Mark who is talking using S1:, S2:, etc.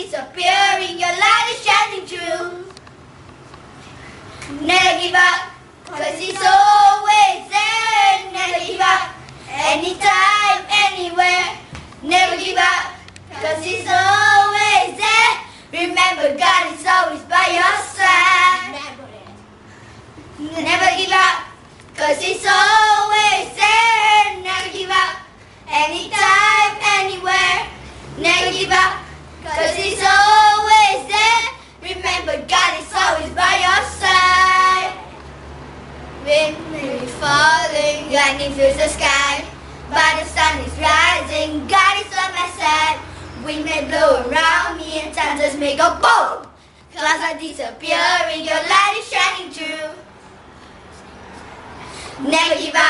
S1: disappearing, your light is shining through. Never give up, cause it's always there. Never give up, anytime, anywhere. Never give up, cause it's always there. Remember, God is always by your side. Never give up, cause it's always there. Never give up, anytime, anywhere. Never give up, cause it's always there. Remember, God is always by your side. Wind may be falling, lightning fills the sky, but the sun is rising, God is on my side. Wind may blow around me and thunders may go boom. Clouds are disappearing, your light is shining through. Never give up.